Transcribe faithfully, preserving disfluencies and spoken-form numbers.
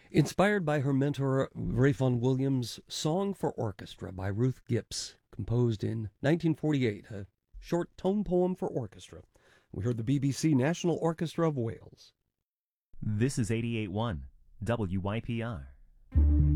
Inspired by her mentor, Ray Vaughan Williams, Song for Orchestra by Ruth Gipps, composed in nineteen forty-eight, a short tone poem for orchestra. We heard the B B C National Orchestra of Wales. This is eighty-eight point one W Y P R.